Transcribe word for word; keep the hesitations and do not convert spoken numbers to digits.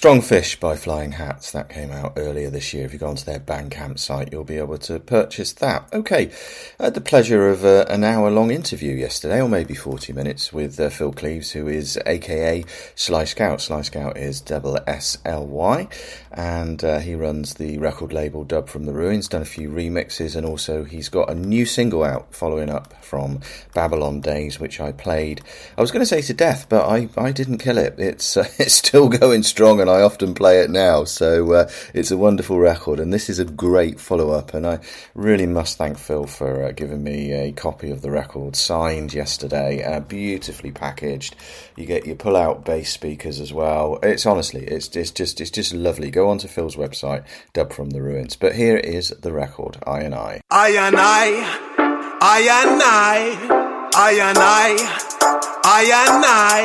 Strong Fish by Flying Hats, that came out earlier this year. If you go onto their Bandcamp site, you'll be able to purchase that. Okay, I had the pleasure of uh, an hour-long interview yesterday, or maybe forty minutes, with uh, Phil Cleves, who is a k a. Sly Scout. Sly Scout is double S L Y, and uh, he runs the record label Dub from the Ruins, done a few remixes, and also he's got a new single out following up from Babylon Days, which I played, I was going to say to death, but I, I didn't kill it. It's, uh, it's still going strong, and I often play it now, so uh, it's a wonderful record, and this is a great follow-up, and I really must thank Phil for uh, giving me a copy of the record signed yesterday, uh, beautifully packaged. You get your pull-out bass speakers as well. It's honestly, it's, it's just it's just lovely. Go onto Phil's website, Dub from the Ruins. But here is the record, I and I. I and I, I and I, I and I, I and I.